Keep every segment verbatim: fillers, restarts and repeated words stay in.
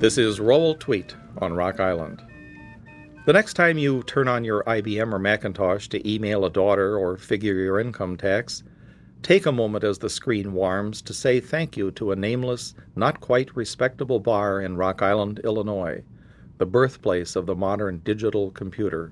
This is Roll Tweet on Rock Island. The next time you turn on your I B M or Macintosh to email a daughter or figure your income tax, take a moment as the screen warms to say thank you to a nameless, not quite respectable bar in Rock Island, Illinois, the birthplace of the modern digital computer.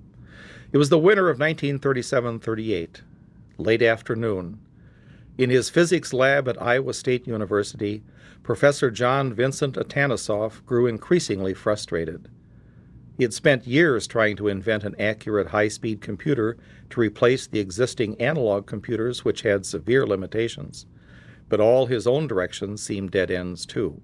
It was the winter of nineteen thirty-seven thirty-eight, late afternoon. In his physics lab at Iowa State University, Professor John Vincent Atanasoff grew increasingly frustrated. He had spent years trying to invent an accurate high-speed computer to replace the existing analog computers which had severe limitations, but all his own directions seemed dead ends too.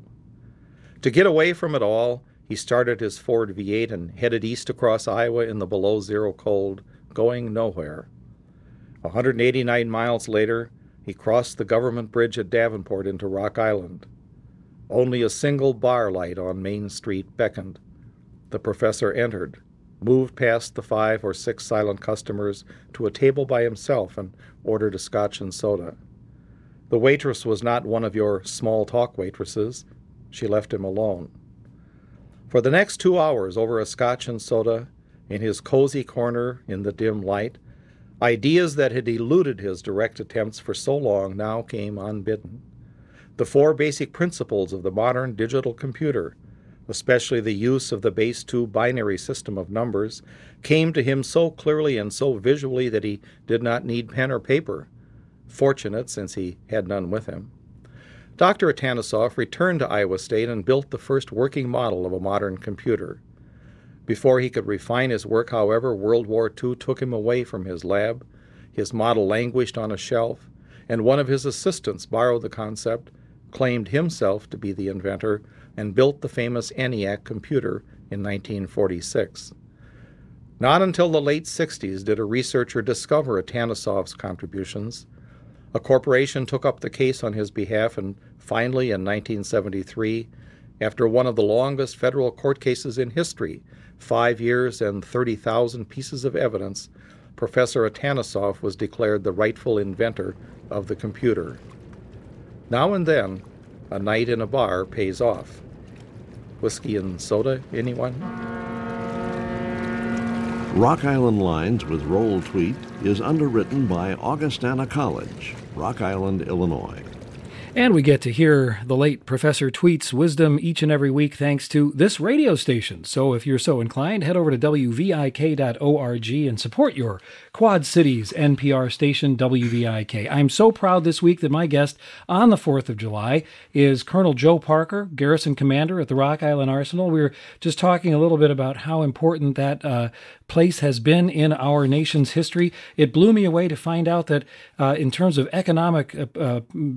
To get away from it all, he started his Ford V eight and headed east across Iowa in the below-zero cold, going nowhere. one hundred eighty-nine miles later, he crossed the government bridge at Davenport into Rock Island. Only a single bar light on Main Street beckoned. The professor entered, moved past the five or six silent customers to a table by himself and ordered a scotch and soda. The waitress was not one of your small-talk waitresses. She left him alone. For the next two hours over a scotch and soda, in his cozy corner in the dim light, ideas that had eluded his direct attempts for so long now came unbidden. The four basic principles of the modern digital computer, especially the use of the base two binary system of numbers, came to him so clearly and so visually that he did not need pen or paper. Fortunate, since he had none with him. Doctor Atanasoff returned to Iowa State and built the first working model of a modern computer. Before he could refine his work, however, World War Two took him away from his lab. His model languished on a shelf, and one of his assistants borrowed the concept, claimed himself to be the inventor, and built the famous ENIAC computer in nineteen forty-six. Not until the late sixties did a researcher discover Atanasoff's contributions. A corporation took up the case on his behalf, and finally, in nineteen seventy-three, after one of the longest federal court cases in history, five years and thirty thousand pieces of evidence, Professor Atanasoff was declared the rightful inventor of the computer. Now and then, a night in a bar pays off. Whiskey and soda, anyone? Rock Island Lines with Roll Tweet is underwritten by Augustana College, Rock Island, Illinois. And we get to hear the late Professor Tweet's wisdom each and every week thanks to this radio station. So if you're so inclined, head over to W V I K dot org and support your Quad Cities N P R station, W V I K. I'm so proud this week that my guest on the fourth of July is Colonel Joe Parker, Garrison Commander at the Rock Island Arsenal. We were just talking a little bit about how important that uh, place has been in our nation's history. It blew me away to find out that uh, in terms of economic, uh, uh,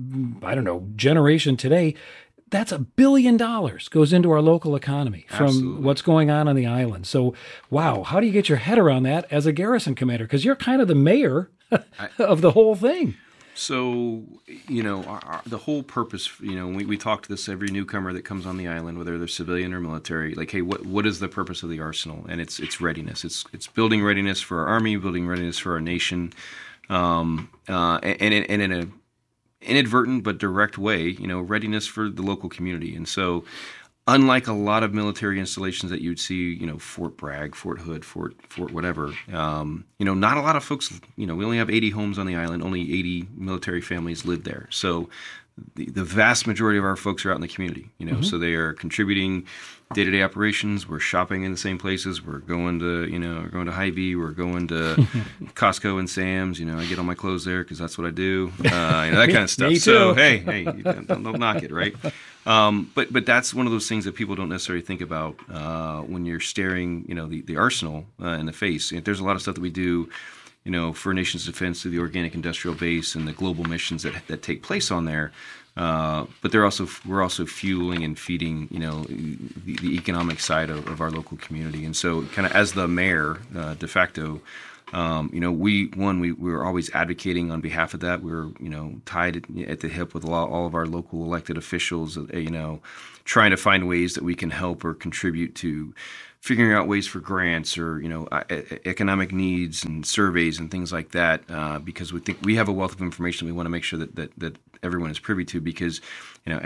I don't know, generation today, that's a billion dollars goes into our local economy from Absolutely. What's going on on the island. So, wow, how do you get your head around that as a garrison commander? Because you're kind of the mayor I, of the whole thing. So, you know, our, our, the whole purpose, you know, we, we talk to this every newcomer that comes on the island, whether they're civilian or military, like, hey, what what is the purpose of the arsenal? And it's it's readiness. It's it's building readiness for our army, building readiness for our nation, um, uh, and, and, and in a inadvertent but direct way, you know, readiness for the local community. And so, unlike a lot of military installations that you'd see, you know, Fort Bragg, Fort Hood, Fort Fort whatever, um, you know, not a lot of folks, you know, we only have eighty homes on the island, only eighty military families live there. So the, the vast majority of our folks are out in the community, you know, mm-hmm. so they are contributing day-to-day operations. We're shopping in the same places. We're going to, you know, we're going to Hy-Vee. We're going to Costco and Sam's. You know, I get all my clothes there because that's what I do. Uh, you know, that kind of stuff. Me too. So, hey, hey, don't, don't knock it, right? Um, but but that's one of those things that people don't necessarily think about uh, when you're staring, you know, the, the arsenal uh, in the face. There's a lot of stuff that we do, you know, for nation's defense through the organic industrial base and the global missions that that take place on there. Uh, but they're also we're also fueling and feeding, you know, the, the economic side of, of our local community. And so, kind of as the mayor uh, de facto, um, you know, we one we, we were always advocating on behalf of that. We were, you know, tied at the hip with a lot, all of our local elected officials, you know, trying to find ways that we can help or contribute to figuring out ways for grants or, you know, economic needs and surveys and things like that, uh, because we think we have a wealth of information we want to make sure that, that, that everyone is privy to because, you know, as I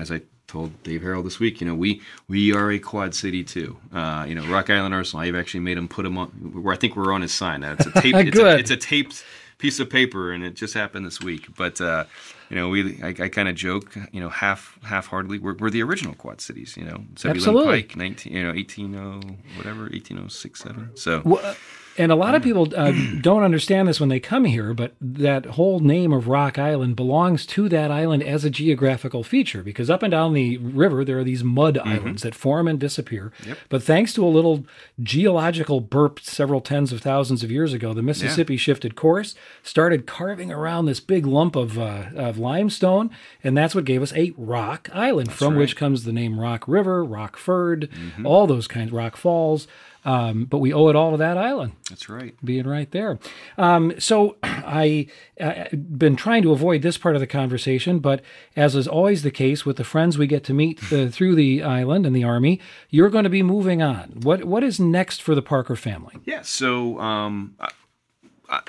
told Dave Harrell this week, you know, we we are a quad city too. Uh, you know, Rock Island Arsenal. I've actually made him put him on. Where I think we're on his sign. Now. It's a tape. it's, a, it's a taped piece of paper, and it just happened this week. But uh, you know, we I, I kind of joke, you know, half half heartedly, we're, we're the original quad cities. You know, Absolutely. Pike, nineteen, you know, eighteen oh whatever, eighteen oh six seven. So. Well, and a lot of people uh, don't understand this when they come here, but that whole name of Rock Island belongs to that island as a geographical feature, because up and down the river, there are these mud mm-hmm. islands that form and disappear. Yep. But thanks to a little geological burp several tens of thousands of years ago, the Mississippi yeah. shifted course, started carving around this big lump of, uh, of limestone, and that's what gave us a rock island, that's from right. which comes the name Rock River, Rockford, mm-hmm. all those kinds, Rock Falls. Um, but we owe it all to that island. That's right. Being right there. Um, so I, I've been trying to avoid this part of the conversation, but as is always the case with the friends we get to meet uh, through the island and the Army, you're going to be moving on. What What is next for the Parker family? Yeah, so um, I, I,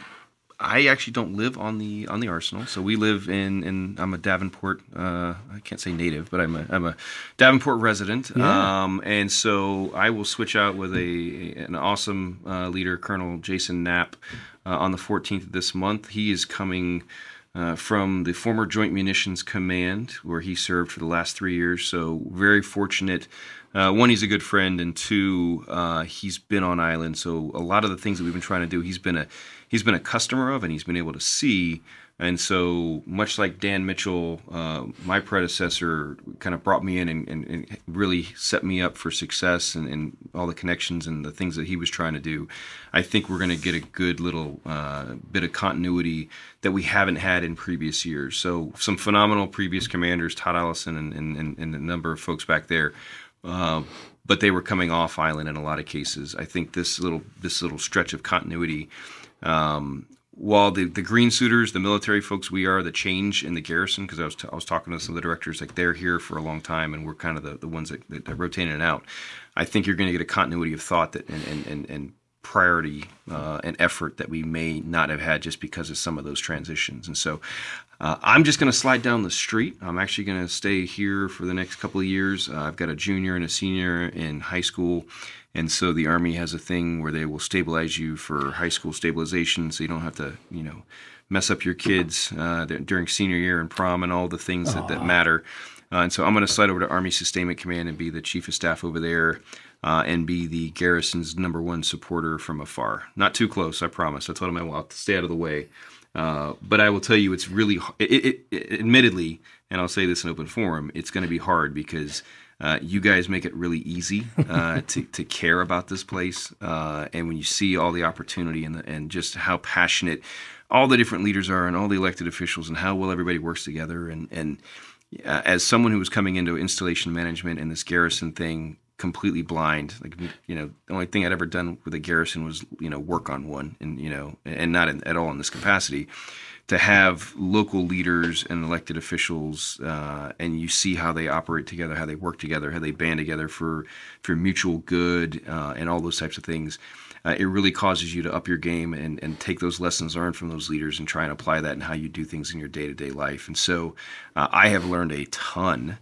I actually don't live on the on the Arsenal. So we live in, in I'm a Davenport, uh, I can't say native, but I'm a, I'm a Davenport resident. Yeah. Um, and so I will switch out with a an awesome uh, leader, Colonel Jason Knapp, uh, on the fourteenth of this month. He is coming uh, from the former Joint Munitions Command, where he served for the last three years. So very fortunate. Uh, one, he's a good friend, and two, uh, he's been on island. So a lot of the things that we've been trying to do, he's been a he's been a customer of, and he's been able to see. And so, much like Dan Mitchell, uh, my predecessor, kind of brought me in and, and, and really set me up for success and, and all the connections and the things that he was trying to do. I think we're going to get a good little uh, bit of continuity that we haven't had in previous years. So, some phenomenal previous commanders, Todd Allison and, and, and a number of folks back there. Uh, but they were coming off island in a lot of cases. I think this little this little stretch of continuity, um, while the, the green suiters, the military folks, we are the change in the garrison, because I was t- I was talking to some of the directors, like they're here for a long time, and we're kind of the, the ones that, that, that rotate in and out. I think you're going to get a continuity of thought that and and, and, and priority uh, and effort that we may not have had just because of some of those transitions. And so uh, I'm just going to slide down the street. I'm actually going to stay here for the next couple of years. Uh, I've got a junior and a senior in high school. And so the Army has a thing where they will stabilize you for high school stabilization, so you don't have to, you know, mess up your kids uh, during senior year and prom and all the things that, that matter. Uh, and so I'm going to slide over to Army Sustainment Command and be the chief of staff over there. Uh, and be the garrison's number one supporter from afar. Not too close, I promise. I told him I will stay out of the way. Uh, but I will tell you, it's really, it, it, it, admittedly, and I'll say this in open forum, it's going to be hard because uh, you guys make it really easy uh, to, to care about this place. Uh, and when you see all the opportunity and, the, and just how passionate all the different leaders are and all the elected officials and how well everybody works together. And, and uh, as someone who was coming into installation management and this garrison thing, completely blind, like, you know, the only thing I'd ever done with a garrison was, you know, work on one, and, you know, and not in, at all in this capacity. To have local leaders and elected officials, uh, and you see how they operate together, how they work together, how they band together for for mutual good, uh, and all those types of things. Uh, it really causes you to up your game and, and take those lessons learned from those leaders and try and apply that in how you do things in your day-to-day life. And so uh, I have learned a ton,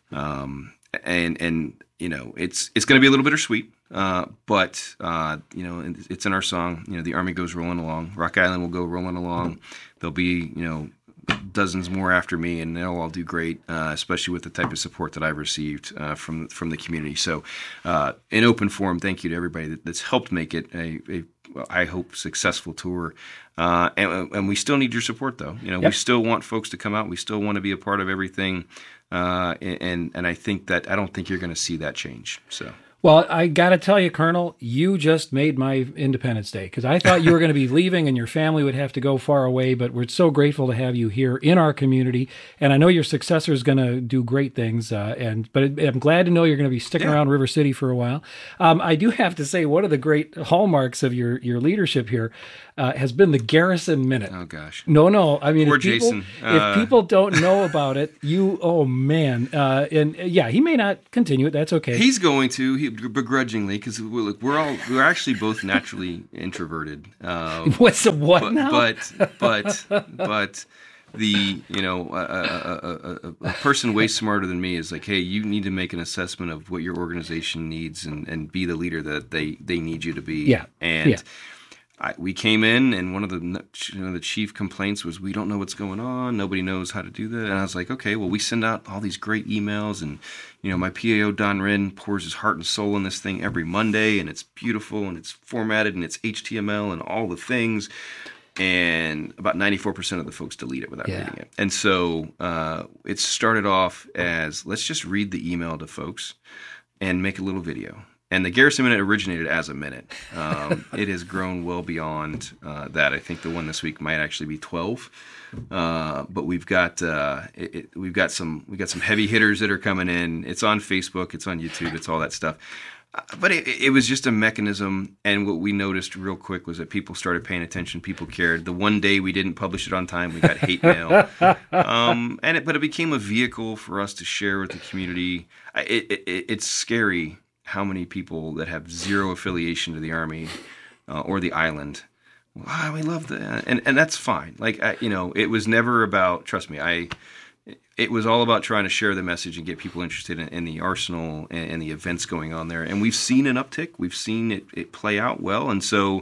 um, and and you know, it's it's going to be a little bittersweet, uh, but, uh, you know, it's in our song, you know, the Army goes rolling along. Rock Island will go rolling along. There'll be, you know, dozens more after me, and they'll all do great, uh, especially with the type of support that I've received uh, from from the community. So uh, in open forum, thank you to everybody that, that's helped make it a, a I hope, successful tour. Uh, and, and we still need your support, though. You know, yep. We still want folks to come out. We still want to be a part of everything. Uh, and and I think that I don't think you're going to see that change. So. Well, I got to tell you, Colonel, you just made my Independence Day, because I thought you were going to be leaving and your family would have to go far away, but we're so grateful to have you here in our community, and I know your successor is going to do great things, uh, and but I'm glad to know you're going to be sticking yeah. around River City for a while. Um, I do have to say, one of the great hallmarks of your, your leadership here uh, has been the Garrison Minute. Oh, gosh. No, no. I mean, Poor if people, Jason. Uh... if people don't know about it, you, oh, man. Uh, and, yeah, he may not continue it. That's okay. He's going to. He begrudgingly, because we're, look, we're all we're actually both naturally introverted. Um, What's the what but, now? But but but the you know a, a, a, a person way smarter than me is like, hey, you need to make an assessment of what your organization needs and, and be the leader that they, they need you to be. Yeah. And yeah. I, we came in, and one of the you know, the chief complaints was, we don't know what's going on. Nobody knows how to do that. And I was like, okay, well, we send out all these great emails, and you know, my P A O Don Wren pours his heart and soul in this thing every Monday, and it's beautiful, and it's formatted, and it's H T M L, and all the things. And about ninety-four percent of the folks delete it without yeah. reading it. And so uh, it started off as, let's just read the email to folks and make a little video. And the Garrison Minute originated as a minute. Um, it has grown well beyond uh, that. I think the one this week might actually be twelve. Uh, but we've got uh, it, it, we've got some we got some heavy hitters that are coming in. It's on Facebook, it's on YouTube, it's all that stuff. Uh, but it, it was just a mechanism, and what we noticed real quick was that people started paying attention. People cared. The one day we didn't publish it on time, we got hate mail. Um, and it, but it became a vehicle for us to share with the community. It, it, it, it's scary how many people that have zero affiliation to the Army uh, or the island. Wow, we love that, and and that's fine. Like I, you know, it was never about. Trust me, I. It was all about trying to share the message and get people interested in, in the arsenal and, and the events going on there. And we've seen an uptick. We've seen it, it play out well, and so.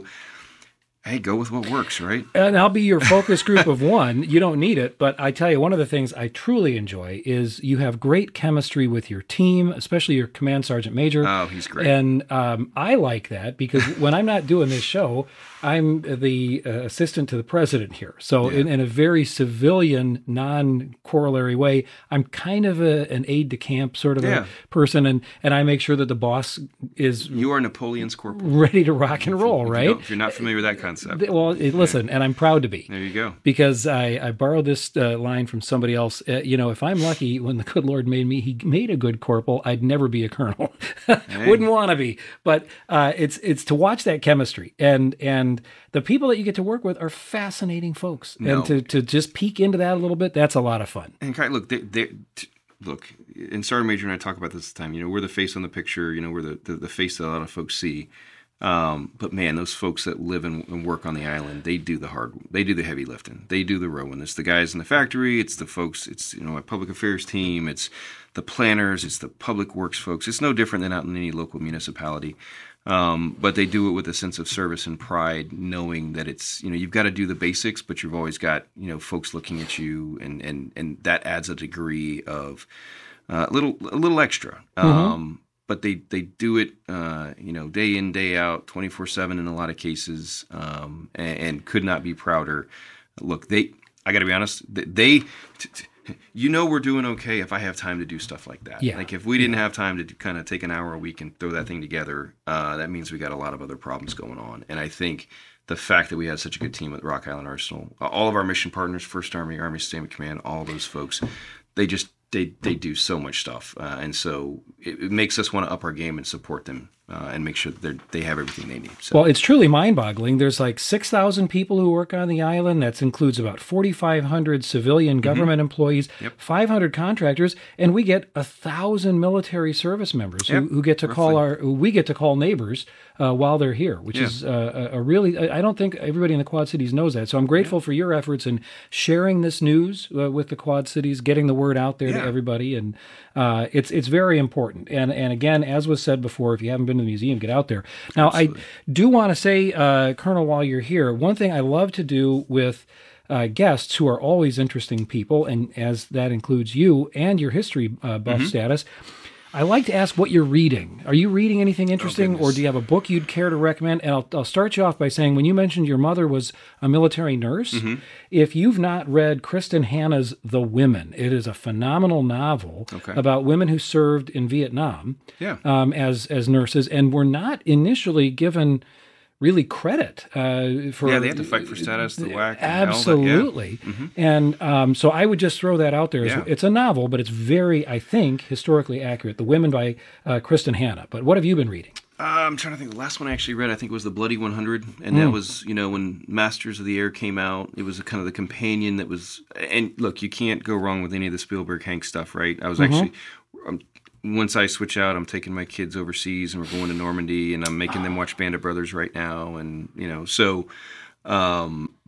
Hey, go with what works, right? And I'll be your focus group of one. You don't need it, but I tell you, one of the things I truly enjoy is you have great chemistry with your team, especially your command sergeant major. Oh, he's great. And um, I like that because when I'm not doing this show, I'm the uh, assistant to the president here. So Yeah. in, in a very civilian, non-corollary way, I'm kind of a, an aide de camp sort of Yeah. a person, and, and I make sure that the boss is You are Napoleon's corporal. ready to rock and roll, If you right? don't- If you're not familiar with that concept. Well, it- listen, and I'm proud to be. There you go. Because I, I borrowed this uh, line from somebody else. Uh, you know, if I'm lucky, when the good Lord made me, he made a good corporal, I'd never be a colonel. Wouldn't want to be. But uh, it's it's to watch that chemistry. And and the people that you get to work with are fascinating folks. No. And to, to just peek into that a little bit, that's a lot of fun. And Kai, look, they, they, t- look, and Sergeant Major and I talk about this all the time. You know, we're the face on the picture. You know, we're the, the, the face that a lot of folks see. Um, but man, those folks that live and, and work on the island, they do the hard, they do the heavy lifting. They do the rowing. It's the guys in the factory. It's the folks. It's you know my public affairs team. It's the planners. It's the public works folks. It's no different than out in any local municipality. Um, but they do it with a sense of service and pride, knowing that it's, you know, you've got to do the basics, but you've always got, you know, folks looking at you, and, and, and that adds a degree of uh, a little, a little extra. Mm-hmm. Um, but they, they do it, uh, you know, day in, day out, twenty-four seven in a lot of cases, um, and, and could not be prouder. Look, they, I got to be honest, they, they t- t- you know we're doing okay if I have time to do stuff like that. Yeah. Like if we didn't have time to kind of take an hour a week and throw that thing together, uh, that means we got a lot of other problems going on. And I think the fact that we have such a good team at Rock Island Arsenal, uh, all of our mission partners, First Army, Army Sustainment Command, all those folks, they just they they do so much stuff, uh, and so it, it makes us want to up our game and support them uh, and make sure that they they have everything they need. So. Well, it's truly mind-boggling. There's like six thousand people who work on the island. That includes about forty-five hundred civilian government mm-hmm. employees, yep. five hundred contractors, and we get one thousand military service members yep. who, who get to Roughly. call our who we get to call neighbors uh, while they're here, which yeah. is uh, a really I don't think everybody in the Quad Cities knows that. So I'm grateful yeah. for your efforts in sharing this news uh, with the Quad Cities, getting the word out there yeah. to everybody, and uh, it's it's very important. And and again, as was said before, if you haven't been to the museum, get out there. Now, Absolutely. I do want to say, uh, Colonel, while you're here, one thing I love to do with uh, guests who are always interesting people, and as that includes you and your history uh, buff mm-hmm. status, I like to ask what you're reading. Are you reading anything interesting, oh, or do you have a book you'd care to recommend? And I'll, I'll start you off by saying, when you mentioned your mother was a military nurse, mm-hmm. if you've not read Kristen Hanna's The Women, it is a phenomenal novel okay. about women who served in Vietnam yeah. um, as as nurses, and were not initially given really credit uh, for. Yeah, they had to fight for status, the W A C. Absolutely. And, yeah. mm-hmm. and um, so I would just throw that out there. Yeah. It's a novel, but it's very, I think, historically accurate. The Women by uh, Kristen Hanna. But what have you been reading? Uh, I'm trying to think. The last one I actually read, I think, was The Bloody one hundred. And mm. that was, you know, when Masters of the Air came out. It was a, kind of the companion that was... And look, you can't go wrong with any of the Spielberg Hank stuff, right? I was mm-hmm. actually... Um, once I switch out, I'm taking my kids overseas, and we're going to Normandy, and I'm making them watch Band of Brothers right now, and you know, so. Um,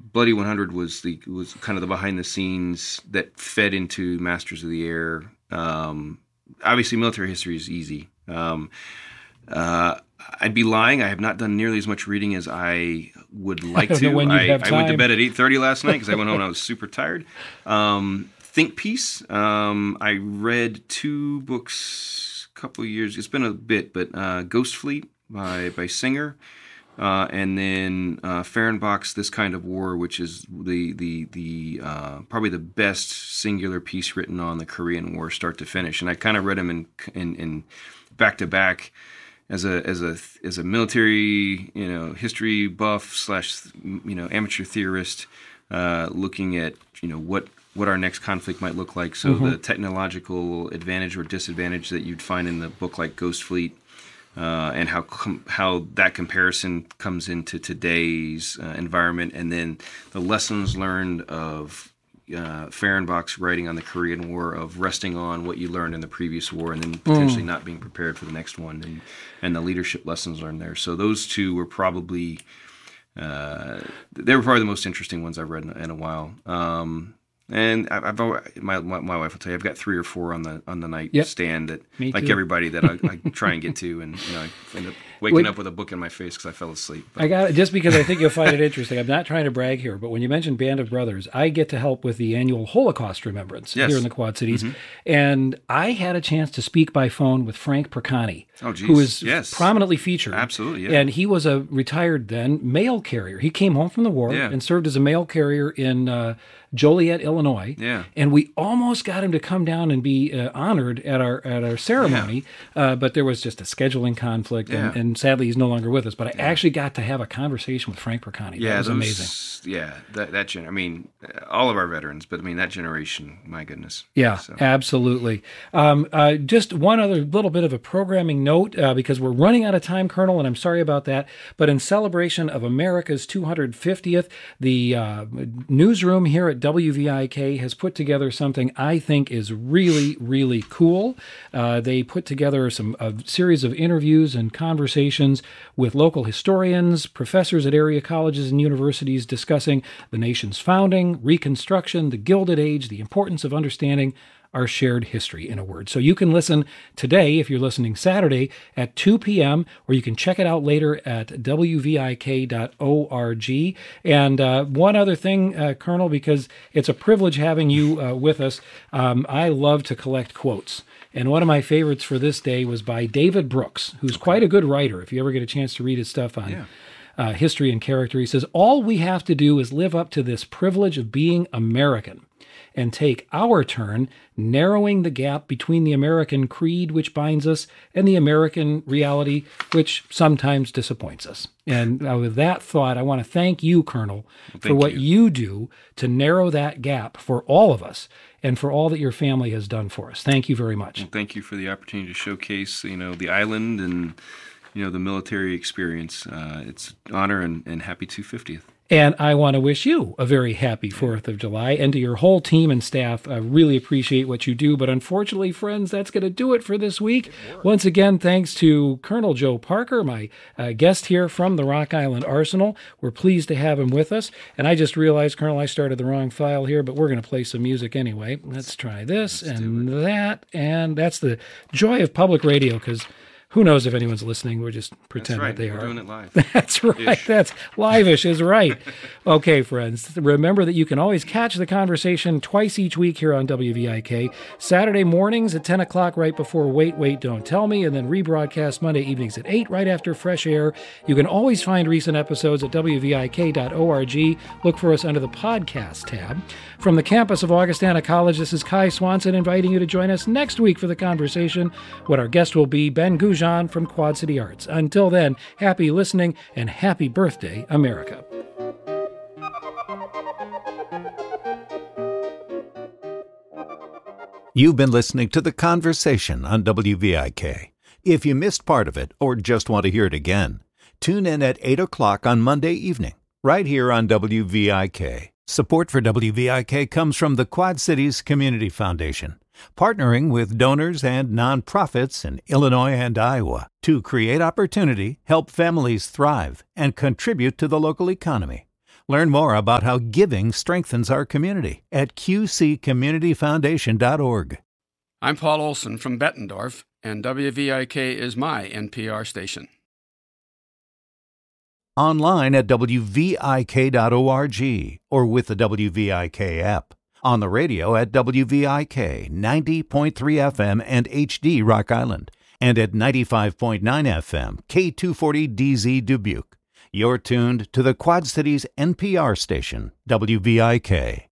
Bloody one hundred was the was kind of the behind the scenes that fed into Masters of the Air. Um, obviously, military history is easy. Um, uh, I'd be lying. I have not done nearly as much reading as I would like to. When I, have I went to time. bed at eight thirty last night because I went home and I was super tired. Um, Think Peace. Um, I read two books a couple of years. It's been a bit, but uh, Ghost Fleet by by Singer. Uh, and then uh, Fehrenbach's This Kind of War, which is the the the uh, probably the best singular piece written on the Korean War, start to finish. And I kind of read them in in, in back to back as a as a as a military you know history buff slash you know amateur theorist, uh, looking at you know what what our next conflict might look like. So mm-hmm. the technological advantage or disadvantage that you'd find in the book like Ghost Fleet. Uh, and how com- how that comparison comes into today's uh, environment, and then the lessons learned of uh, Fehrenbach's writing on the Korean War, of resting on what you learned in the previous war, and then potentially mm. not being prepared for the next one, and, and the leadership lessons learned there. So those two were probably uh, they were probably the most interesting ones I've read in, in a while. Um, And I've always, my, my my wife will tell you I've got three or four on the on the nightstand yep. that Me like too. everybody that I, I try and get to, and you know I end up waking when, up with a book in my face because I fell asleep. But. I got it just because I think you'll find it interesting. I'm not trying to brag here, but when you mentioned Band of Brothers, I get to help with the annual Holocaust Remembrance yes. here in the Quad Cities, mm-hmm. and I had a chance to speak by phone with Frank Percani, oh, geez. who is yes. prominently featured. Absolutely, yeah. And he was a retired then mail carrier. He came home from the war yeah. and served as a mail carrier in uh, Joliet, Illinois. Yeah. And we almost got him to come down and be uh, honored at our at our ceremony, yeah. uh, but there was just a scheduling conflict, and, yeah. and sadly he's no longer with us. But I yeah. actually got to have a conversation with Frank Percani. Yeah, that was those, amazing. Yeah, that that gen- I mean, all of our veterans, but I mean that generation. My goodness. Yeah, so. absolutely. Um, uh, just one other little bit of a programming note, uh, because we're running out of time, Colonel, and I'm sorry about that. But in celebration of America's two hundred fiftieth, the uh, newsroom here at W V I K has put together something I think is really, really cool. Uh, they put together some a series of interviews and conversations with local historians, professors at area colleges and universities discussing the nation's founding, Reconstruction, the Gilded Age, the importance of understanding our shared history, in a word. So you can listen today, if you're listening Saturday, at two p.m., or you can check it out later at w v i k dot org. And uh, one other thing, uh, Colonel, because it's a privilege having you uh, with us, um, I love to collect quotes. And one of my favorites for this day was by David Brooks, who's quite a good writer, if you ever get a chance to read his stuff on yeah. uh, history and character. He says, all we have to do is live up to this privilege of being American and take our turn narrowing the gap between the American creed, which binds us, and the American reality, which sometimes disappoints us. And uh, with that thought, I want to thank you, Colonel, well, for what you. you do to narrow that gap for all of us and for all that your family has done for us. Thank you very much. Well, thank you for the opportunity to showcase, you know, the island and, you know, the military experience. Uh, it's an honor and, and happy two hundred fiftieth. And I want to wish you a very happy fourth of July. And to your whole team and staff, I really appreciate what you do. But unfortunately, friends, that's going to do it for this week. Once again, thanks to Colonel Joe Parker, my uh, guest here from the Rock Island Arsenal. We're pleased to have him with us. And I just realized, Colonel, I started the wrong file here, but we're going to play some music anyway. Let's try this Let's and that. And that's the joy of public radio, because who knows if anyone's listening? We're just pretend right. that they We're are. doing it live. That's right. Ish. That's live-ish is right. Okay, friends. Remember that you can always catch the conversation twice each week here on W V I K. Saturday mornings at ten o'clock right before Wait, Wait, Don't Tell Me, and then rebroadcast Monday evenings at eight right after Fresh Air. You can always find recent episodes at w v i k dot org. Look for us under the podcast tab. From the campus of Augustana College, this is Kai Swanson inviting you to join us next week for the conversation, when our guest will be Ben Goujon from Quad City Arts. Until then, happy listening and happy birthday, America. You've been listening to The Conversation on W V I K. If you missed part of it or just want to hear it again, tune in at eight o'clock on Monday evening, right here on W V I K. Support for W V I K comes from the Quad Cities Community Foundation, partnering with donors and nonprofits in Illinois and Iowa to create opportunity, help families thrive, and contribute to the local economy. Learn more about how giving strengthens our community at q c community foundation dot org. I'm Paul Olson from Bettendorf, and W V I K is my N P R station. Online at w v i k dot org or with the W V I K app. On the radio at W V I K ninety point three F M and H D Rock Island, and at ninety-five point nine F M K two forty D Z Dubuque. You're tuned to the Quad Cities N P R station, W V I K.